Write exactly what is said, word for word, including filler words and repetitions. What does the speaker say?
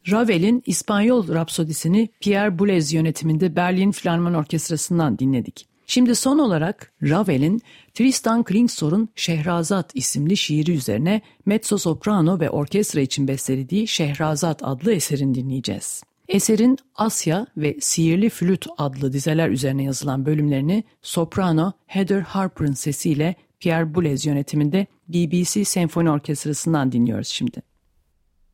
Ravel'in İspanyol Rapsodisini Pierre Boulez yönetiminde Berlin Filarmoni Orkestrası'ndan dinledik. Şimdi son olarak Ravel'in Tristan Klingsor'un Şehrazat isimli şiiri üzerine mezzo soprano ve orkestra için bestelediği Şehrazat adlı eserini dinleyeceğiz. Eserin Asya ve Sihirli Flüt adlı dizeler üzerine yazılan bölümlerini soprano Heather Harper'ın sesiyle Pierre Boulez yönetiminde B B C Senfoni Orkestrası'ndan dinliyoruz şimdi.